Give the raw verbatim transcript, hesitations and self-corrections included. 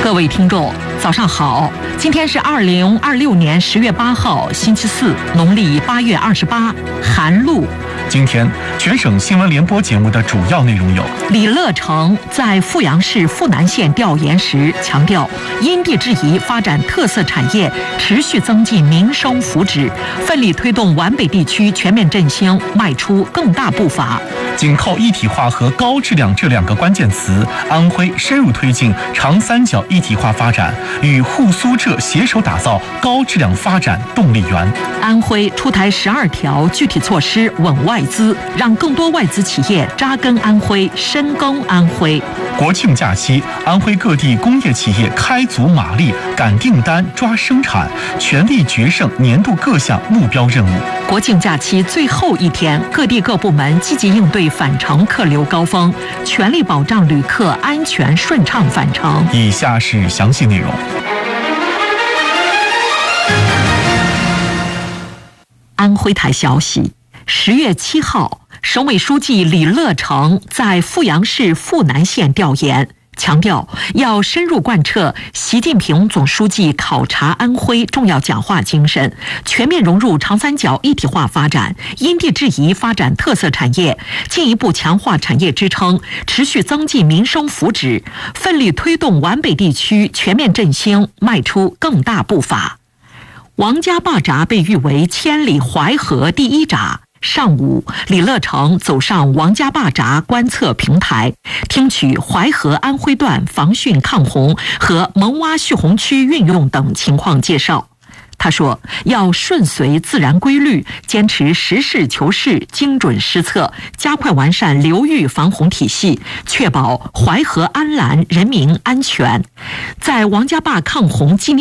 各位听众，早上好！今天是二零二六年十月八号，星期四，农历八月二十八，寒露。 今天全省新闻联播节目的主要内容有： 李乐成在富阳市富南县调研时强调，因地制宜发展特色产业，持续增进民生福祉，奋力推动皖北地区全面振兴迈出更大步伐。 紧靠一体化和高质量这两个关键词，安徽深入推进长三角一体化发展，与沪苏浙携手打造高质量发展动力源。 安徽出台十二条具体措施稳外资，让更多外资企业扎根安徽，深耕安徽。 国庆假期，安徽各地工业企业开足马力，赶订单、抓生产，全力决胜年度各项目标任务。 国庆假期最后一天，各地各部门积极应对返程客流高峰，全力保障旅客安全顺畅返程。 以下是详细内容。 安徽台消息，十月七号，省委书记李乐成在富阳市富南县调研，强调要深入贯彻习近平总书记考察安徽重要讲话精神，全面融入长三角一体化发展，因地制宜发展特色产业，进一步强化产业支撑，持续增进民生福祉，奋力推动皖北地区全面振兴迈出更大步伐。王家坝闸被誉为千里淮河第一闸。上午，李乐成走上王家坝闸观测平台，听取淮河安徽段防汛抗洪和蒙洼蓄洪区运用等情况介绍。他说，要顺随自然规律，坚持实事求是、精准施策，加快完善流域防洪体系，确保淮河安澜人民安全。在王家坝抗洪纪念